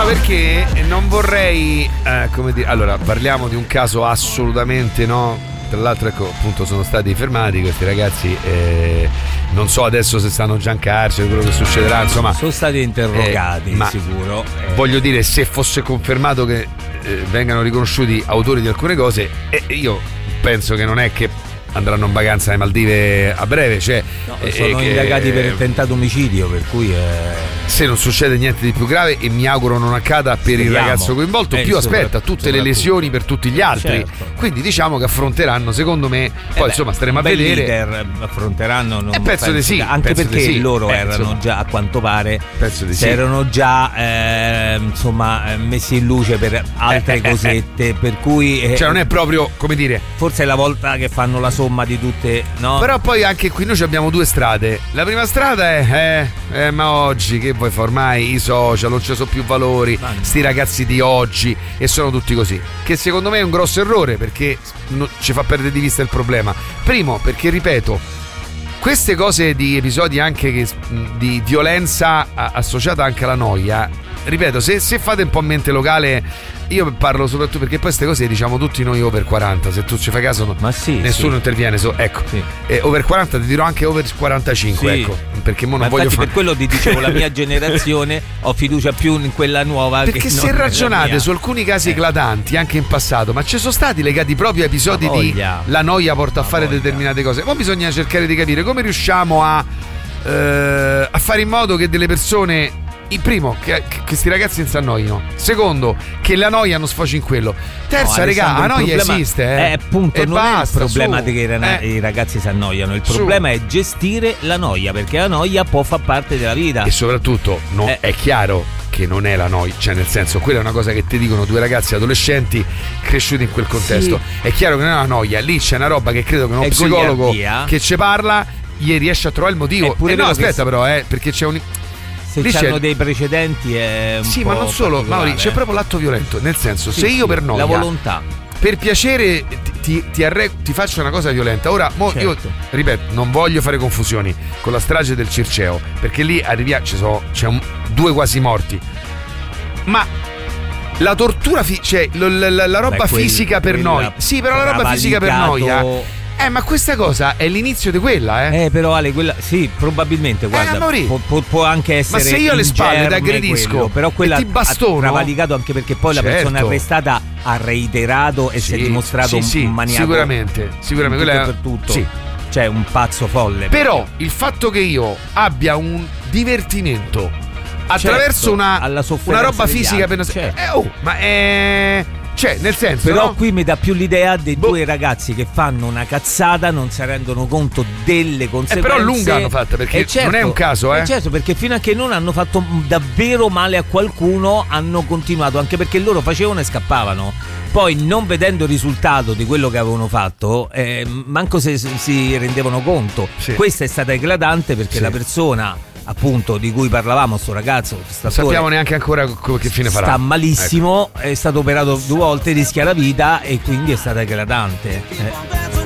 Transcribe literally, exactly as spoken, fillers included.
No, perché non vorrei, eh, come dire, allora parliamo di un caso assolutamente no. Tra l'altro, ecco, appunto, sono stati fermati questi ragazzi, eh, non so adesso se stanno già in carcere, quello che succederà, insomma. Sono stati interrogati, eh, ma sicuro. Eh. Voglio dire, se fosse confermato che eh, vengano riconosciuti autori di alcune cose, eh, io penso che non è che andranno in vacanza alle Maldive a breve, cioè no, sono eh, indagati che, per tentato omicidio, per cui eh... se non succede niente di più grave, e mi auguro non accada per Speriamo. il ragazzo coinvolto, eh, più aspetta tutte le lesioni per tutti gli altri, certo. Quindi diciamo che affronteranno, secondo me, poi eh beh, insomma staremo a vedere, leader affronteranno, non eh, penso, penso di sì, anche penso perché di sì. loro eh, erano insomma. già, a quanto pare penso di si sì. erano già eh, insomma messi in luce per altre eh, cosette, eh, eh. per cui eh, cioè non è proprio, come dire, forse è la volta che fanno la somma di tutte. No? Però poi anche qui noi abbiamo due strade. La prima strada è eh, eh, ma oggi che vuoi fare, ormai i social non ci sono più valori, no. Sti ragazzi di oggi, e sono tutti così, che secondo me è un grosso errore, perché no, ci fa perdere di vista il problema. Primo, perché ripeto, queste cose di episodi anche che, di violenza associata anche alla noia, ripeto, se, se fate un po' mente locale, io parlo soprattutto perché poi queste cose diciamo tutti noi over quaranta, se tu ci fai caso no, ma sì, nessuno sì. interviene, so, ecco, sì. eh, over quaranta, ti dirò anche over quarantacinque, sì. Ecco, perché mo non ma voglio fare... fare, per quello ti dicevo la mia generazione ho fiducia più in quella nuova, perché che se non ragionate su alcuni casi eh. eclatanti anche in passato, ma ci sono stati legati proprio a episodi di la noia porta a fare voglia. determinate cose, ma bisogna cercare di capire come riusciamo a eh, a fare in modo che delle persone, il primo, che, che questi ragazzi non si annoino. Secondo, che la noia non sfoci in quello. Terza, no, regà, la noia esiste, eh. Eh, appunto, e non basta, è il problema su, che eh. i ragazzi si annoiano. Il problema su. è gestire la noia, perché la noia può far parte della vita. E soprattutto, no, eh. è chiaro che non è la noia, cioè nel senso, quella è una cosa che ti dicono due ragazzi adolescenti cresciuti in quel contesto. Sì. È chiaro che non è una noia, lì c'è una roba che credo che uno è psicologo gogliardia. che ci parla gli riesce a trovare il motivo. E no, aspetta, che... però, eh, perché c'è un... se lì c'hanno c'è... dei precedenti è un sì, po' ma non solo, Mauri, c'è proprio l'atto violento, nel senso, sì, se io sì, per noia, la volontà, per piacere ti, ti, ti, arre- ti faccio una cosa violenta. Ora, mo certo. io ripeto, non voglio fare confusioni con la strage del Circeo, perché lì arriviamo, ci sono, c'è un, due quasi morti, ma la tortura, fi- cioè lo, la, la, la roba Beh, quel, fisica per noi, sì, però la roba fisica per noia. Eh, ma questa cosa è l'inizio di quella, eh? Eh, però Ale, quella sì, probabilmente, guarda, eh, può, può, può anche essere. Ma se io alle spalle ti aggredisco, quello, però quella ti bastono, ha travalicato, anche perché poi certo. la persona arrestata ha reiterato e sì, si è dimostrato sì, un, sì, un maniaco. Sicuramente, sicuramente tutto quella per tutto. Sì. Cioè, un pazzo folle. Però il fatto che io abbia un divertimento attraverso certo, una, alla una roba fisica per... certo. eh, oh, ma è... Cioè, nel senso, però no? qui mi dà più l'idea dei boh. due ragazzi che fanno una cazzata, non si rendono conto delle conseguenze. Eh, però lunga hanno fatta, perché certo, non è un caso, eh? Certo, perché fino a che non hanno fatto davvero male a qualcuno hanno continuato, anche perché loro facevano e scappavano. Poi, non vedendo il risultato di quello che avevano fatto, eh, manco se si rendevano conto. Sì. Questa è stata eclatante, perché sì. la persona, appunto, di cui parlavamo, sto ragazzo, non sappiamo neanche ancora che fine farà, sta malissimo, ecco. È stato operato due volte, rischia la vita, e quindi è stata eclatante. eh.